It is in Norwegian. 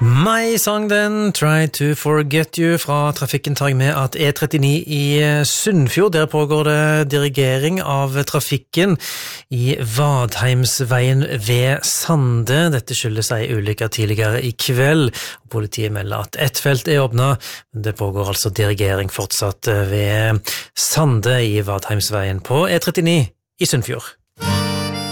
My sang den, Try to Forget You. Fra trafikken tar jeg med at E39 i Sunnfjord, der pågår det dirigering av trafikken i Vadheimsveien ved Sande. Dette skyldes ei ulykke tidligere i kveld. Politiet melder at ett felt er åpnet, men det pågår altså dirigering fortsatt ved Sande i Vadheimsveien på E39 i Sunnfjord.